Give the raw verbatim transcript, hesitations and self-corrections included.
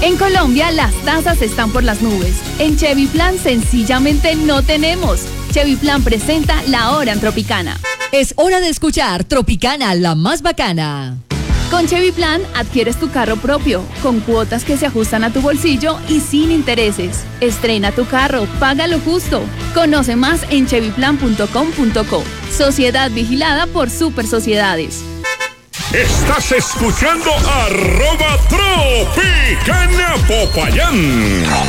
En Colombia, las tasas están por las nubes. En Chevy Plan, sencillamente no tenemos. Chevy Plan presenta La Hora en Tropicana. Es hora de escuchar Tropicana, la más bacana. Con Chevy Plan, adquieres tu carro propio, con cuotas que se ajustan a tu bolsillo y sin intereses. Estrena tu carro, paga lo justo. Conoce más en chevy plan punto com punto co. Sociedad vigilada por Super Sociedades. Estás escuchando arroba Tropicana Popayán.